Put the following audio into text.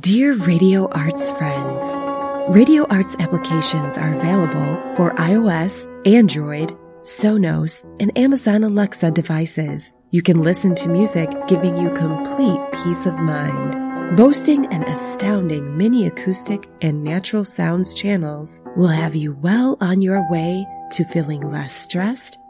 Dear Radio Arts friends, Radio Arts applications are available for iOS, Android, Sonos, and Amazon Alexa devices. You can listen to music giving you complete peace of mind. Boasting an astounding mini acoustic and natural sounds channels will have you well on your way to feeling less stressed